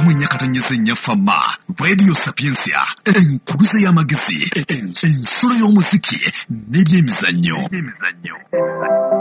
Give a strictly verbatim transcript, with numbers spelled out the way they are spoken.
ddamu nnya katonnyesa ennya fama Radio Sapiensia enkuluze y'amagezi ensolo y'omuziki n'ebyemizannyo